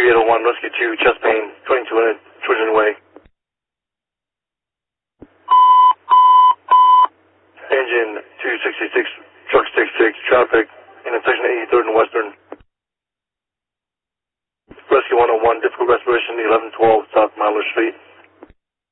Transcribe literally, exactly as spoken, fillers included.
eight oh one, Rescue two, chest pain, twenty-two hundred, Trojan Way. Engine two sixty-six, truck sixty-six, traffic, intersection eighty-third and Western. Rescue one oh one, difficult respiration, eleven twelve, South Miller Street.